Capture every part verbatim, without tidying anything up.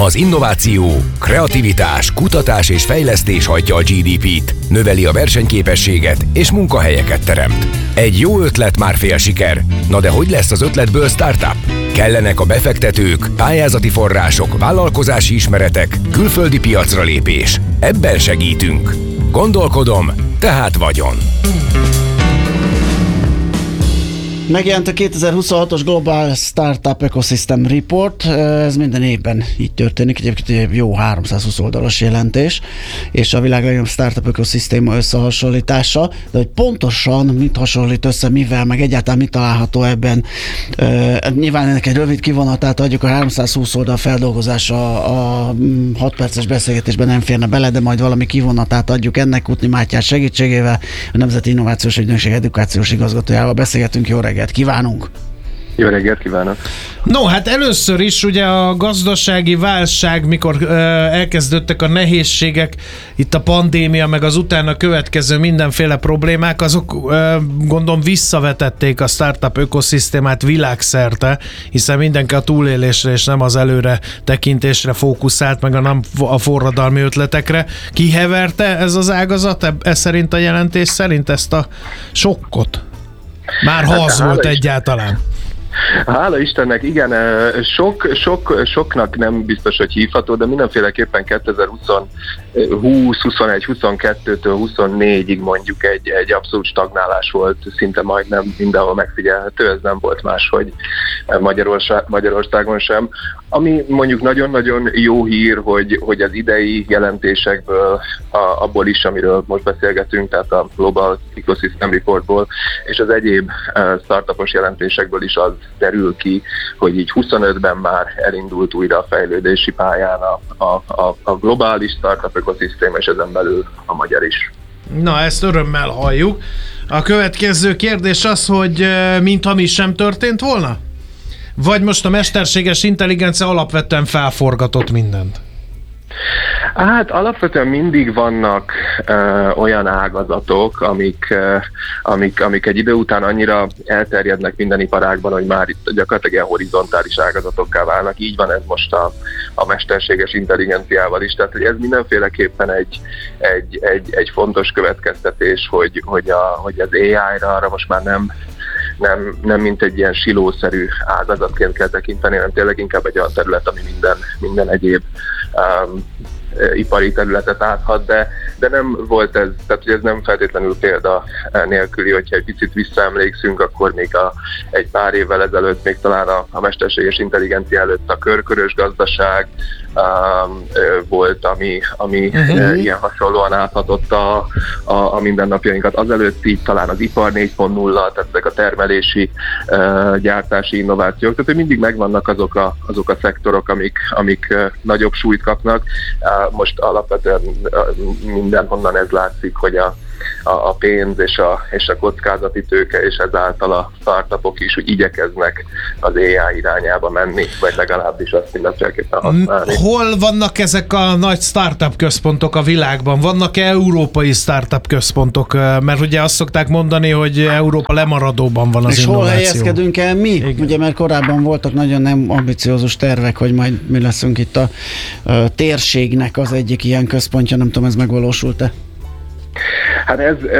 Az innováció, kreativitás, kutatás és fejlesztés hajtja a gé dé pét, növeli a versenyképességet és munkahelyeket teremt. Egy jó ötlet már fél siker. Na de hogy lesz az ötletből startup? Kellenek a befektetők, pályázati források, vállalkozási ismeretek, külföldi piacra lépés. Ebben segítünk. Gondolkodom, tehát vagyon. Megjelent a kétezer-huszonhatos Global Startup Ecosystem Report, ez minden évben így történik, egyébként jó háromszázhúsz oldalas jelentés, és a világ legnagyobb startup ökoszisztéma összehasonlítása, de hogy pontosan mit hasonlít össze, mivel, meg egyáltalán mit található ebben, uh, nyilván ennek egy rövid kivonatát adjuk, a háromszázhúsz oldal feldolgozása a hat perces beszélgetésben nem férne bele, de majd valami kivonatát adjuk ennek. Kutni Mátyás segítségével, a Nemzeti Innovációs Ügynökség edukációs igazgatójával beszélgetünk. Jó reggelt kívánunk! Jó reggelt kívánok! No, hát először is ugye a gazdasági válság, mikor uh, elkezdődtek a nehézségek, itt a pandémia, meg az utána következő mindenféle problémák, azok uh, gondolom visszavetették a startup ökoszisztémát világszerte, hiszen mindenki a túlélésre és nem az előre tekintésre fókuszált, meg a nem a forradalmi ötletekre. Kiheverte ez az ágazat, ez szerint a jelentés szerint ezt a sokkot? Már ha az volt egyáltalán. Hála Istennek, igen, sok, sok, soknak nem biztos, hogy hívható, de mindenféleképpen kétezer-húsz, huszonegy, huszonkettőtől huszonnégyig mondjuk egy, egy abszolút stagnálás volt, szinte majdnem mindenhol megfigyelhető, ez nem volt máshogy Magyarország, Magyarországon sem. Ami mondjuk nagyon-nagyon jó hír, hogy, hogy az idei jelentésekből, a, abból is, amiről most beszélgetünk, tehát a Global Ecosystem Reportból, és az egyéb uh, startupos jelentésekből is az derül ki, hogy így huszonötben már elindult újra a fejlődési pályán a, a, a, a globális startup ökoszisztéma, és ezen belül a magyar is. Na, ezt örömmel halljuk. A következő kérdés az, hogy mintha mi sem történt volna? Vagy most a mesterséges intelligencia alapvetően felforgatott mindent? Hát alapvetően mindig vannak uh, olyan ágazatok, amik, uh, amik, amik egy idő után annyira elterjednek minden iparágban, hogy már itt gyakorlatilag ilyen horizontális ágazatokká válnak. Így van ez most a, a mesterséges intelligenciával is. Tehát hogy ez mindenféleképpen egy, egy, egy, egy fontos következtetés, hogy, hogy, a, hogy az á í-ra arra most már nem Nem, nem mint egy ilyen silószerű ágazatként kell tekinteni, hanem tényleg inkább egy olyan terület, ami minden, minden egyéb um, ipari területet áthat, de, de nem volt ez, tehát hogy ez nem feltétlenül példa nélküli, hogyha egy picit visszaemlékszünk, akkor még a, egy pár évvel ezelőtt, még talán a, a mesterséges intelligencia előtt a körkörös gazdaság um, volt, ami, ami uh-huh. ilyen hasonlóan áthatott a, a, a mindennapjainkat. Azelőtt így talán az ipar négy pont nulla, tehát ezek a termelési, uh, gyártási innovációk, tehát hogy mindig megvannak azok a, azok a szektorok, amik, amik uh, nagyobb súlyt kapnak. Uh, most alapvetően mindenhonnan ez látszik, hogy a, a, a pénz és a, és a kockázati tőke, és ezáltal a startupok is úgy igyekeznek az á í irányába menni, vagy legalábbis azt mindenféleképpen használni. Hol vannak ezek a nagy startup központok a világban? Vannak-e európai startup központok? Mert ugye azt szokták mondani, hogy Európa lemaradóban van az és innováció. És hol helyezkedünk el mi? Igen. Ugye, mert korábban voltak nagyon nem ambiciózus tervek, hogy majd mi leszünk itt a, a térségnek az egyik ilyen központja, nem tudom, ez megvalósult-e? Hát ez, ez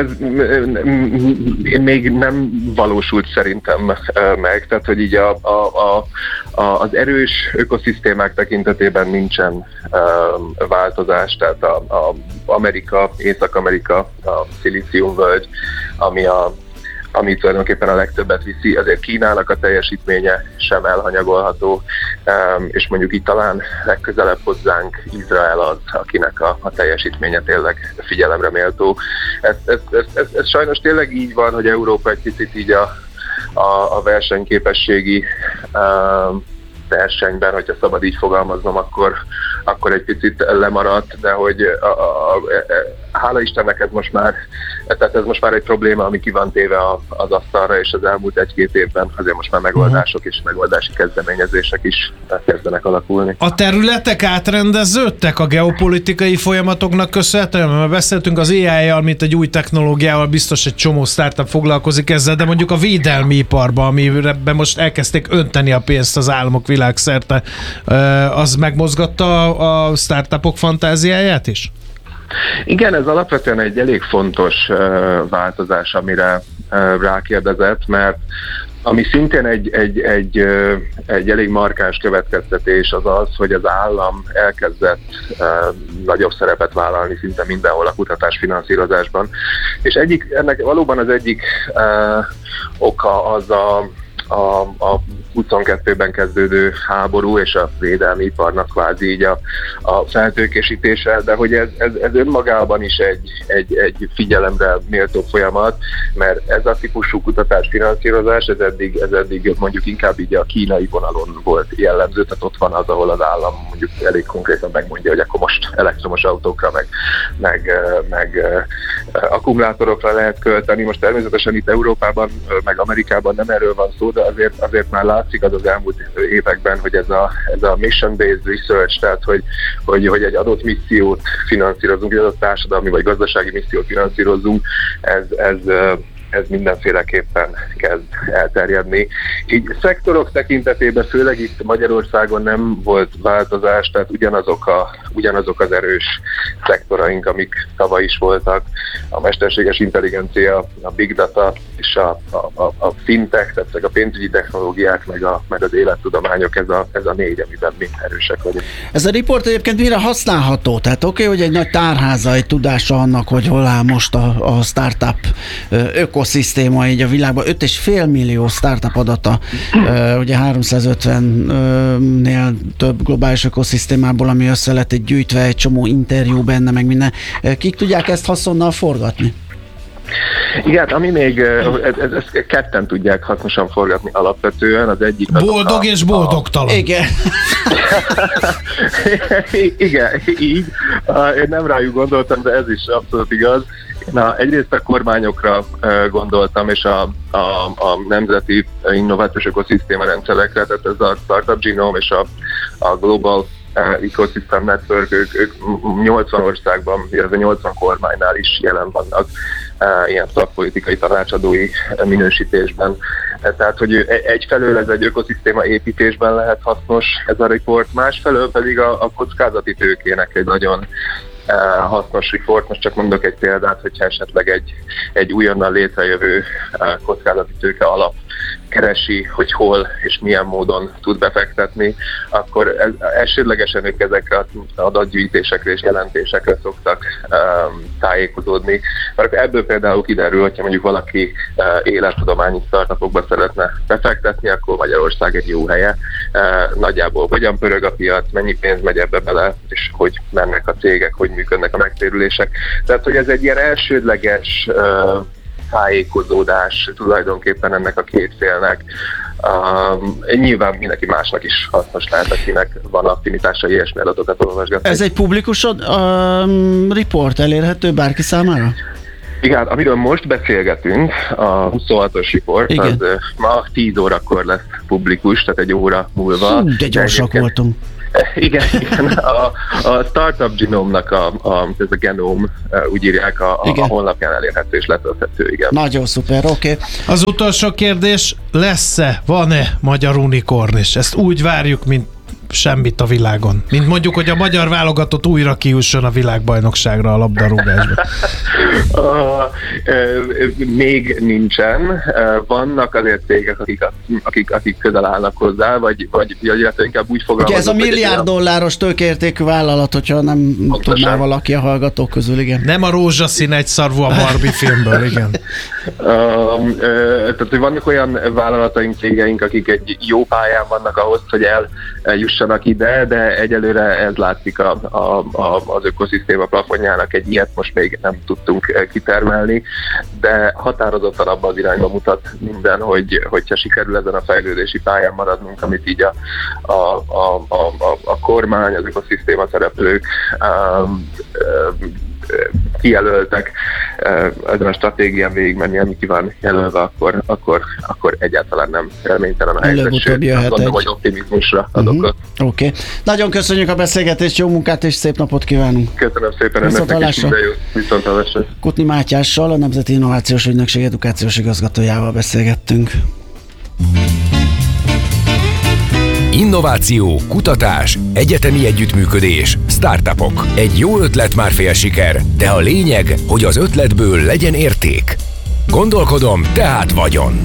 még nem valósult szerintem meg, tehát hogy így a, a, a, az erős ökoszisztémák tekintetében nincsen uh, változás, tehát a, a Amerika, Észak-Amerika, a szilíciumvölgy, ami a ami tulajdonképpen a legtöbbet viszi, azért Kínának a teljesítménye sem elhanyagolható, és mondjuk itt talán legközelebb hozzánk Izrael az, akinek a, a teljesítménye tényleg figyelemre méltó. Ez, ez, ez, ez, ez sajnos tényleg így van, hogy Európa egy picit így a, a, a versenyképességi um, versenyben, hogyha szabad így fogalmaznom, akkor, akkor egy picit lemaradt, de hogy a, a, a, hála Istennek ez most már, tehát ez most már egy probléma, ami ki van téve az asztalra, és az elmúlt egy-két évben azért most már megoldások és megoldási kezdeményezések is kezdenek alakulni. A területek átrendeződtek a geopolitikai folyamatoknak köszönhetően, mert beszéltünk az á í-jal, mint egy új technológiával, biztos egy csomó startup foglalkozik ezzel, de mondjuk a védelmi iparban, amiben most elkezdték önteni a pénzt az államok világszerte, az megmozgatta a startupok fantáziáját is? Igen, ez alapvetően egy elég fontos uh, változás, amire uh, rákérdezett, mert ami szintén egy, egy, egy, uh, egy elég markáns következtetés az az, hogy az állam elkezdett uh, nagyobb szerepet vállalni szinte mindenhol a kutatásfinanszírozásban. És egyik, ennek valóban az egyik uh, oka az a A, a huszonkettőben kezdődő háború és a védelmi iparnak kvázi így a, a feltőkésítése, de hogy ez, ez, ez önmagában is egy, egy, egy figyelemre méltó folyamat, mert ez a típusú kutatásfinanszírozás, ez eddig, ez eddig mondjuk inkább így a kínai vonalon volt jellemző, tehát ott van az, ahol az állam mondjuk elég konkrétan megmondja, hogy akkor most elektromos autókra, meg, meg, meg akkumulátorokra lehet költeni. Most természetesen itt Európában, meg Amerikában nem erről van szó, de azért, azért már látszik az az elmúlt években, hogy ez a, ez a mission-based research, tehát hogy, hogy, hogy egy adott missziót finanszírozunk, egy adott társadalmi vagy gazdasági missziót finanszírozunk, ez, ez, ez mindenféleképpen kezd elterjedni. Így szektorok tekintetében, főleg itt Magyarországon nem volt változás, tehát ugyanazok, a, ugyanazok az erős szektoraink, amik tavaly is voltak, a mesterséges intelligencia, a big data és a, a, a fintech, tehát a pénzügyi technológiák, meg, a, meg az élettudományok, ez a, ez a négy, amiben mi erősek vagyunk. Ez a report egyébként mire használható? Tehát oké, okay, hogy egy nagy tárháza, egy tudása annak, hogy hol áll most a, a startup ökoszisztéma így a világban. öt egész öt millió startup adata, ugye háromszázötvennél több globális ökoszisztémából, ami össze lett egy gyűjtve, egy csomó interjú benne, meg minden. Kik tudják ezt haszonnal forgatni? Igen, ami még, ezt ez, ez ketten tudják hasznosan forgatni alapvetően, az egyik... Boldog és boldogtalan. A... Igen. Igen, így. Én nem rájuk gondoltam, de ez is abszolút igaz. Na, egyrészt a kormányokra gondoltam, és a, a, a nemzeti innovációs ökoszisztéma rendszerekre, tehát ez a Startup Genome és a, a Global Ecosystem Network, ők, ők nyolcvan országban, illetve nyolcvan kormánynál is jelen vannak ilyen szakpolitikai tanácsadói minősítésben. Tehát, hogy egyfelől ez egy ökoszisztéma építésben lehet hasznos ez a report, másfelől pedig a, a kockázati tőkének egy nagyon hasznos report. Most csak mondok egy példát, hogyha esetleg egy, egy újonnan létrejövő kockázati tőke alap keresi, hogy hol és milyen módon tud befektetni, akkor ez, elsődlegesen ők ezekre az adatgyűjtésekre és jelentésekre szoktak um, tájékozódni. Mert ebből például kiderül, hogyha mondjuk valaki uh, élettudományi startupokba szeretne befektetni, akkor Magyarország egy jó helye. Uh, nagyjából hogyan pörög a piac, mennyi pénz megy ebbe bele, és hogy mennek a cégek, hogy működnek a megtérülések. Tehát, hogy ez egy ilyen elsődleges uh, tájékozódás tulajdonképpen ennek a két félnek. Um, nyilván mindenki másnak is hasznos lehet, akinek van affinitása ilyesmi adatokat olvasgatni. Ez egy publikus um, report, elérhető bárki számára? Igen, amiről most beszélgetünk, a huszonhatos report, igen. Az ma tíz órakor lesz publikus, tehát egy óra múlva. Hú, de gyorsak de voltunk. Igen, igen. A, a Startup Genome-nak a, a, ez a Genome, úgy írják, a, a, a honlapján elérhető és letölthető, igen. Nagyon szuper, oké. Okay. Az utolsó kérdés, lesz-e, van-e magyar unikorn is? Ezt úgy várjuk, mint semmit a világon. Mint mondjuk, hogy a magyar válogatott újra kijusson a világbajnokságra a labdarúgásba. uh, még nincsen. Vannak azért cégek, akik, akik, akik közel állnak hozzá, vagy, vagy illetve inkább úgy fogalmazok. Ugye ez a milliárd dolláros tőkeértékű vállalat, hogyha nem pontosan tudná valaki a hallgatók közül, igen. Nem a rózsaszín egyszarvú a Barbie filmből, igen. Uh, uh, tehát, hogy vannak olyan vállalataink, cégeink, akik egy jó pályán vannak ahhoz, hogy eljussanak ide, de egyelőre ez látszik a, a, a, az ökoszisztéma plafonjának, egy ilyet most még nem tudtunk kitermelni, de határozottan abban az irányba mutat minden, hogy, hogyha sikerül ezen a fejlődési pályán maradnunk, amit így a, a, a, a, a, a kormány, az ökoszisztéma szereplők um, um, kijelöltek ezen a stratégián végigmenni, ami ki van jelölve, akkor, akkor, akkor egyáltalán nem reménytelen a helyzet. Előbb-utóbb jöhet Gondolom, egy. hogy optimizmusra ad okot. Uh-huh. Oké. Okay. Nagyon köszönjük a beszélgetést, jó munkát és szép napot kívánunk. Köszönöm szépen önöknek is, minden jó. Viszontlátásra. Kutni Mátyással, a Nemzeti Innovációs Ügynökség edukációs igazgatójával beszélgettünk. Innováció, kutatás, egyetemi együttműködés, startupok. Egy jó ötlet már fél siker, de a lényeg, hogy az ötletből legyen érték. Gondolkodom, tehát vagyon.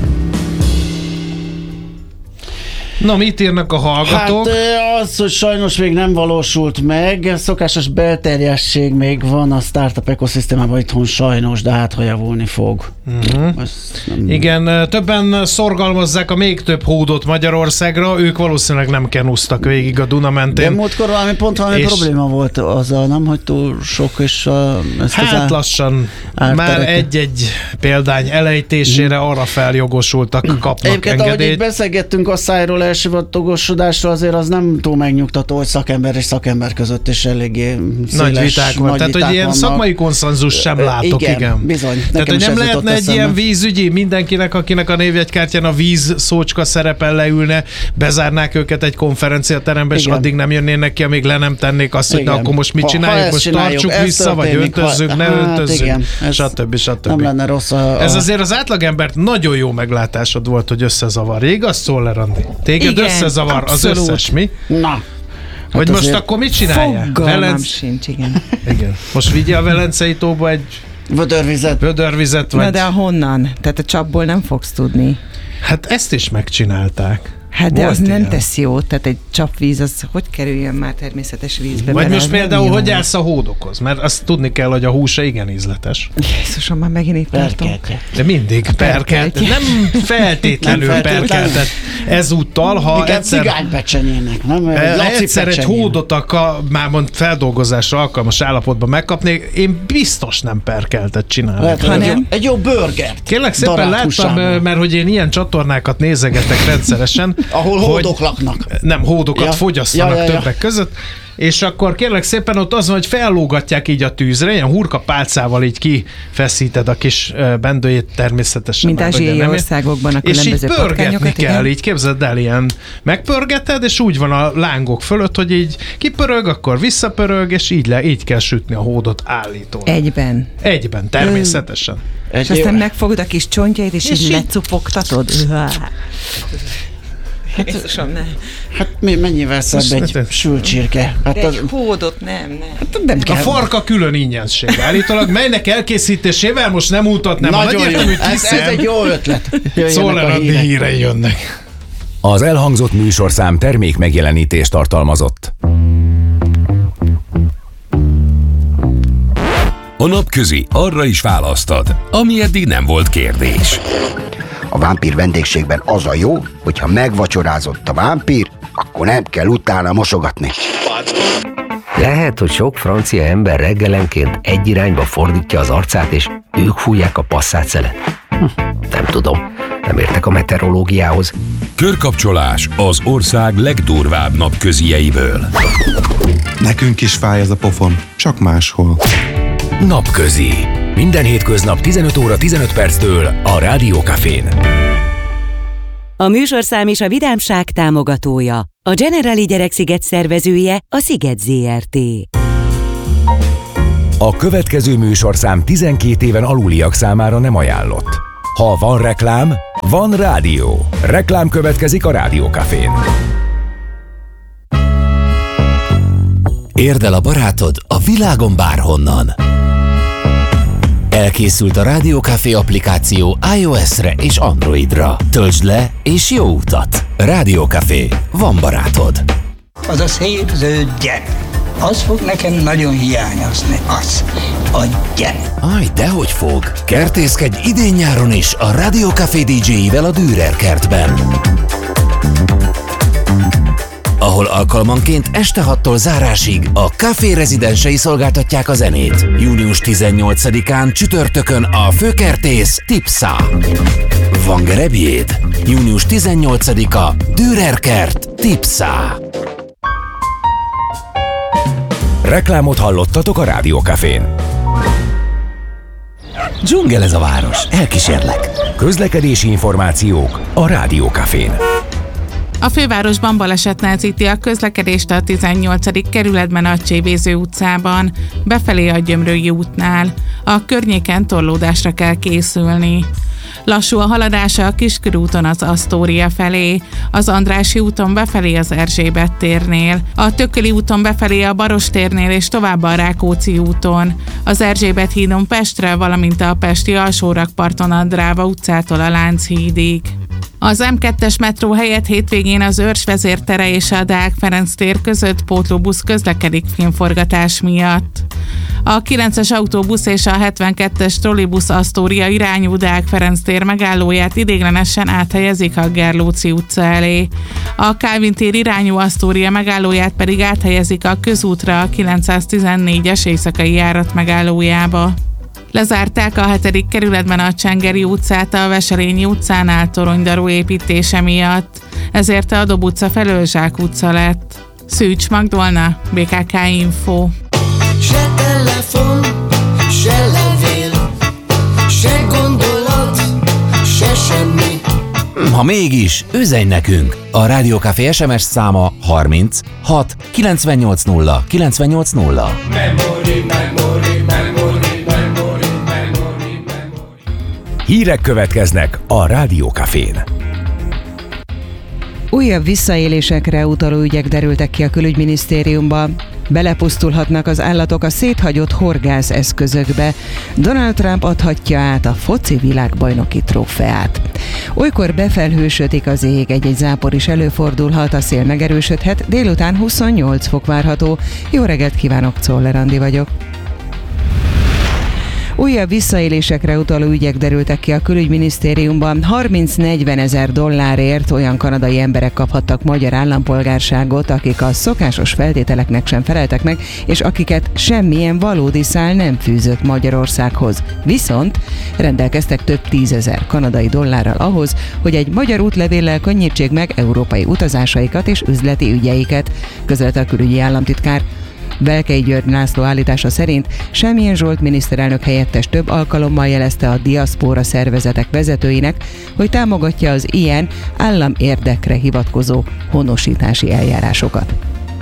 Na, mit írnak a hallgatók? Hát az, hogy sajnos még nem valósult meg, szokásos belterjesség még van a startup ekoszisztémában itthon sajnos, de hát ha javulni fog. Uh-huh. Nem... Igen, többen szorgalmazzák a még több hódot Magyarországra, ők valószínűleg nem kenúztak végig a Duna mentén. De múltkor valami pont valami és... probléma volt azzal, nem, hogy túl sok és a, ezt hát az lassan már egy-egy példány elejtésére mm. arra feljogosultak, kapnak Egyébként, engedélyt. ahogy így beszélgettünk a szájról elsivatagosodásról, azért az nem túl megnyugtató, hogy szakember és szakember között is eléggé széles, nagy viták van. Nagy Tehát, viták hogy ilyen vannak. szakmai konszenzus sem látok, igen. igen. Bizony. Tehát, hogy nem lehetne egy eszembe. Ilyen vízügyi, mindenkinek, akinek a névjegykártyán a víz szócska szerepel leülne, bezárnák őket egy konferenciaterembe, és addig nem jönnének ki, amíg le nem tennék azt, hogy igen. de akkor most mit csináljuk, ha, ha most tartsuk vissza, vagy öntözzük, ha, ne hát öntözzük, igen. stb. stb. Nem lenne rossz a, a... Ez azért az átlagembert nagyon jó meglátásod volt, hogy összezavar. Igaz, Szoller Andi? Téged igen, összezavar abszolút. Az összes, mi? Na. Hogy hát most akkor mit csinálja? Fogalmam Velenc... sincs, igen. igen. Most vigye a Velencei tóba egy vödörvizet. Vödörvizet vagy... Na de honnan? Tehát a csapból nem fogsz tudni. Hát ezt is megcsinálták. Hát de volt az ilyen. Nem tesz jót, tehát egy csapvíz, az hogy kerüljön már természetes vízbe? Vagy most például, hogy állsz a hódokhoz? Mert azt tudni kell, hogy a húsa igen ízletes. Jézusom, már megint itt tartom. De mindig perkelt. Nem feltétlenül nem perkeltet. Ezúttal, ha igen, egyszer... cigánypecsenyének, nem? Egy egyszer egy hódot a ka, már mond feldolgozásra alkalmas állapotban megkapnék, én biztos nem perkeltet csinálok. Lehet, ha nem. Egy jó burgert. Kérlek szépen láttam, mert hogy én ilyen csatornákat nézegetek rendszeresen, ahol hódok laknak. Nem, hódokat ja. fogyasztanak ja, ja, ja. többek között, és akkor kérlek szépen ott az van, hogy fellógatják így a tűzre, ilyen hurka pálcával így kifeszíted a kis bendőjét természetesen. Mint ázsiai országokban a különböző patkányokat. És így pörgetni kell, igen? így képzeld el, ilyen megpörgeted, és úgy van a lángok fölött, hogy így kipörög, akkor visszapörög, és így, le, így kell sütni a hódot állítólag. Egyben. Egyben, természetesen. Egy és aztán megfogod a kis csontjait, és, és így, így lecupogtatod. Jézusom, ne. Hát mennyivel szebb egy sült csirke? Hát de az... egy hódot, nem, nem. Hát nem a farka külön ingyenség állítólag, melynek elkészítésével most nem mutatnám. Nagyon jó, ez, ez egy jó ötlet. Szoller Andi hírei jönnek. Az elhangzott műsorszám termék megjelenítést tartalmazott. A Napközi arra is választad, ami eddig nem volt kérdés. A vámpír vendégségben az a jó, hogyha megvacsorázott a vámpír, akkor nem kell utána mosogatni. Lehet, hogy sok francia ember reggelenként egy irányba fordítja az arcát, és ők fújják a passzát-szelet. Hm, nem tudom, nem értek a meteorológiához. Körkapcsolás az ország legdurvább napközieiből. Nekünk is fáj ez a pofon, csak máshol. Napközi. Minden hétköznap tizenöt óra tizenöt perctől a Rádió Cafén. A műsorszám és a Vidámság támogatója. A Generali Gyereksziget szervezője a Sziget zé er té. A következő műsorszám tizenkét éven aluliak számára nem ajánlott. Ha van reklám, van rádió. Reklám következik a Rádió Cafén. Érd el a barátod a világon bárhonnan. Elkészült a Rádió Café applikáció iOS-re és Androidra. Töltsd le és jó utat! Rádió Café. Van barátod. Az a szép zöld gyep. Az fog nekem nagyon hiányozni. Az. A gyep. Aj, dehogy fog. Kertészkedj idén-nyáron is a Rádió Café dé dzséivel a Dürer kertben, ahol alkalmanként este hattól zárásig a Café rezidensei szolgáltatják a zenét. június tizennyolcadikán csütörtökön a főkertész Tipsa. Van gerebjéd? június tizennyolcadika Dürer kert Tipsa. Reklámot hallottatok a Rádió Cafén. Dzsungel ez a város, elkísérlek. Közlekedési információk a Rádiókafén. A fővárosban baleset nehezíti a közlekedést a tizennyolcadik kerületben a Csévéző utcában, befelé a Gyömrői útnál. A környéken torlódásra kell készülni. Lassú a haladása a Kiskörúton az Asztória felé, az Andrássy úton befelé az Erzsébet térnél, a Tököli úton befelé a Barostérnél és tovább a Rákóczi úton, az Erzsébet hídon Pestre, valamint a pesti alsórakparton a Dráva utcától a Lánchídig. Az em kettes metró helyett hétvégén az Őrs vezértere és a Deák Ferenc tér között pótlóbusz közlekedik filmforgatás miatt. A kilences autóbusz és a hetvenkettes trollibusz Asztória irányú Deák Ferenc tér megállóját ideiglenesen áthelyezik a Gerlóci utca elé. A Kálvin tér irányú Asztória megállóját pedig áthelyezik a közútra a kilencszáztizennégyes éjszakai járat megállójába. Lezárták a hetedik kerületben a Csengeri utcát a Veselényi utcánál toronydarú építése miatt, ezért a Dob utca felől Zsák utca lett. Szűcs Magdolna, bé ká ká Info. Se telefon, se levél, se gondolat, se semmi. Ha mégis, üzenj nekünk! A Rádiókafé es em es száma harminc hat kilencvennyolc nulla kilencvennyolc nulla. Memory, memory, memory. Hírek következnek a Rádiókafén. Újabb visszaélésekre utaló ügyek derültek ki a külügyminisztériumban. Belepusztulhatnak az állatok a széthagyott horgászeszközökbe. Donald Trump adhatja át a foci világbajnoki trófeát. Olykor befelhősödik az ég, egy-egy zápor is előfordulhat, a szél megerősödhet, délután huszonnyolc fok várható. Jó reggelt kívánok, Czoller Andi vagyok. Újabb visszaélésekre utaló ügyek derültek ki a külügyminisztériumban. harminc-negyven ezer dollárért olyan kanadai emberek kaphattak magyar állampolgárságot, akik a szokásos feltételeknek sem feleltek meg, és akiket semmilyen valódi szál nem fűzött Magyarországhoz. Viszont rendelkeztek több tízezer kanadai dollárral ahhoz, hogy egy magyar útlevéllel könnyítsék meg európai utazásaikat és üzleti ügyeiket, közölte a külügyi államtitkár. Belkei György László állítása szerint Semmilyen Zsolt miniszterelnök helyettes több alkalommal jelezte a diaszpóra szervezetek vezetőinek, hogy támogatja az ilyen államérdekre hivatkozó honosítási eljárásokat.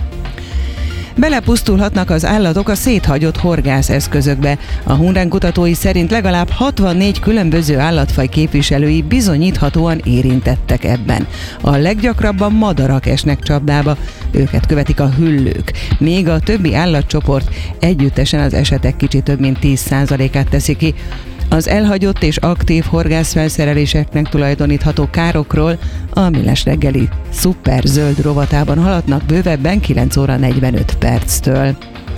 Belepusztulhatnak az állatok a széthagyott horgászeszközökbe. A Hundán kutatói szerint legalább hatvannégy különböző állatfaj képviselői bizonyíthatóan érintettek ebben. A leggyakrabban madarak esnek csapdába, őket követik a hüllők, míg a többi állatcsoport együttesen az esetek kicsit több mint tíz százalékát teszi ki. Az elhagyott és aktív horgászfelszereléseknek tulajdonítható károkról a Millás reggeli szuper zöld rovatában haladnak bővebben kilenc óra negyvenöt perctől.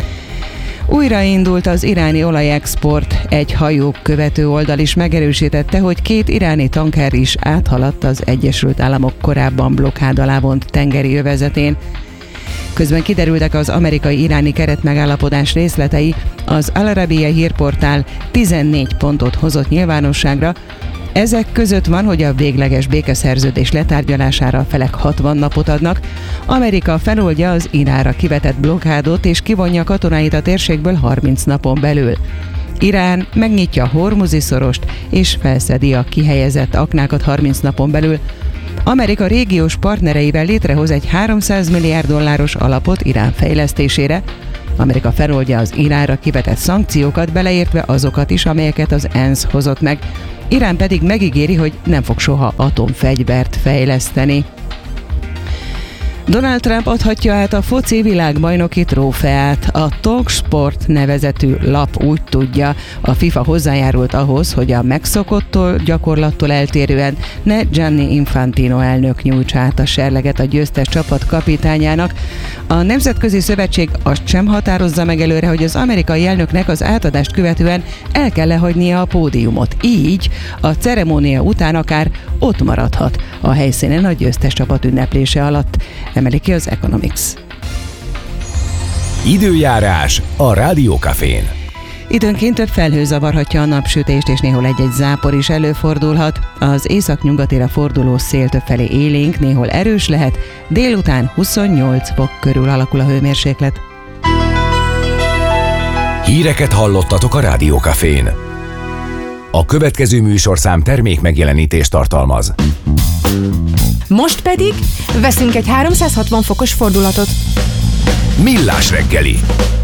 Újraindult az iráni olajexport, egy hajók követő oldal is megerősítette, hogy két iráni tanker is áthaladt az Egyesült Államok korábban blokkád alá vont tengeri övezetén. Közben kiderültek az amerikai-iráni keretmegállapodás részletei, az Al Arabiya hírportál tizennégy pontot hozott nyilvánosságra. Ezek között van, hogy a végleges békeszerződés letárgyalására a felek hatvan napot adnak, Amerika feloldja az Iránra kivetett blokkádot és kivonja katonáit a térségből harminc napon belül. Irán megnyitja a Hormuzi szorost és felszedi a kihelyezett aknákat harminc napon belül. Amerika régiós partnereivel létrehoz egy háromszáz milliárd dolláros alapot Irán fejlesztésére. Amerika feloldja az Iránra kivetett szankciókat, beleértve azokat is, amelyeket az ENSZ hozott meg. Irán pedig megígéri, hogy nem fog soha atomfegyvert fejleszteni. Donald Trump adhatja át a foci világbajnoki trófeát. A Talksport nevezetű lap úgy tudja, a FIFA hozzájárult ahhoz, hogy a megszokottól gyakorlattól eltérően ne Gianni Infantino elnök nyújtsa át a serleget a győztes csapat kapitányának. A Nemzetközi Szövetség azt sem határozza meg előre, hogy az amerikai elnöknek az átadást követően el kell lehagynia a pódiumot. Így a ceremónia után akár ott maradhat a helyszínen a győztes csapat ünneplése alatt, emeli ki az Economics. Időjárás a Rádiókafén. Időnként több felhő zavarhatja a napsütést, és néhol egy-egy zápor is előfordulhat. Az északnyugatira forduló szél többfelé élénk, néhol erős lehet, délután huszonnyolc fok körül alakul a hőmérséklet. Híreket hallottatok a Rádiókafén. A következő műsorszám termék megjelenítést tartalmaz. Most pedig veszünk egy háromszázhatvan fokos fordulatot. Millás reggeli.